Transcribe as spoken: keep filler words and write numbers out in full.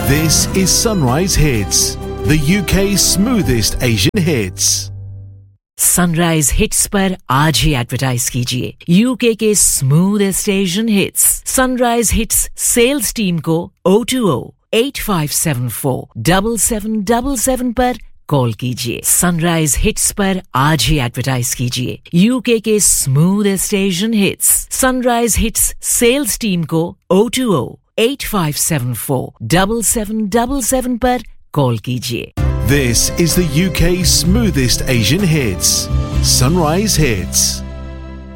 This is Sunrise Hits, the U K's smoothest Asian hits. Sunrise hits पर आज ही advertise कीजिए UK के smoothest Asian hits. Sunrise hits sales team को O two O eight five seven four double seven double seven पर call कीजिए। Sunrise hits पर आज ही advertise कीजिए यूके के smoothest Asian hits. Sunrise hits sales team को O two O eight five seven four double seven double seven पर call कीजिए। This is the U K's smoothest Asian hits. Sunrise Hits.